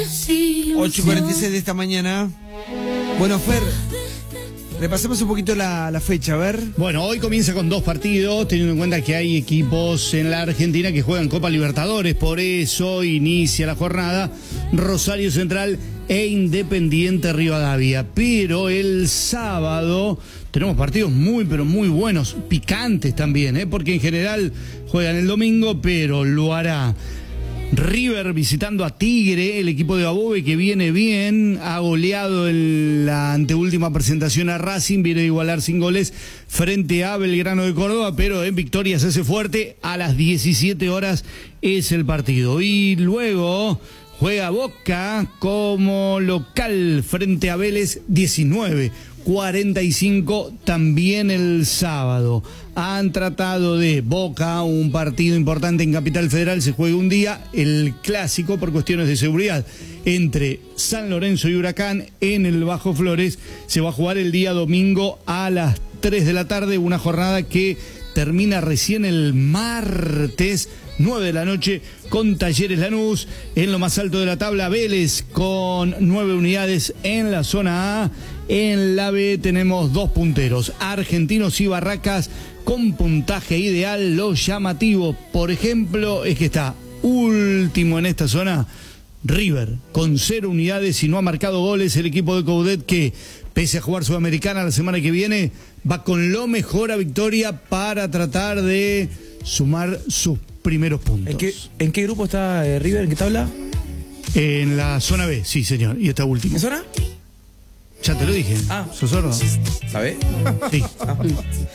8:46 de esta mañana. Bueno, Fer, repasemos un poquito la fecha, a ver. Bueno, hoy comienza con 2 partidos, teniendo en cuenta que hay equipos en la Argentina que juegan Copa Libertadores, por eso inicia la jornada Rosario Central e Independiente Rivadavia. Pero el sábado tenemos partidos muy, pero muy buenos, picantes también, porque en general juegan el domingo, pero lo hará River visitando a Tigre, el equipo de Above que viene bien, ha goleado en la anteúltima presentación a Racing, viene a igualar sin goles frente a Belgrano de Córdoba, pero en victoria se hace fuerte. A las 17 horas es el partido. Y luego juega Boca como local frente a Vélez, 19:45 también el sábado. Han tratado de Boca, un partido importante en Capital Federal, se juega un día, el clásico por cuestiones de seguridad entre San Lorenzo y Huracán en el Bajo Flores. Se va a jugar el día domingo a las 3 de la tarde, una jornada que termina recién el martes 9 de la noche con Talleres Lanús. En lo más alto de la tabla, Vélez con 9 unidades en la zona A. En la B tenemos 2 punteros, Argentinos y Barracas con puntaje ideal. Lo llamativo, por ejemplo, es que está último en esta zona River con 0 unidades y no ha marcado goles. El equipo de Coudet, que pese a jugar Sudamericana la semana que viene, va con lo mejor a victoria para tratar de sumar sus primeros puntos. ¿En qué grupo está River? ¿En qué tabla? En la zona B, sí señor, y está último. ¿En zona? Ya te lo dije. Ah. ¿Sos sordo? ¿Sabés? Sí.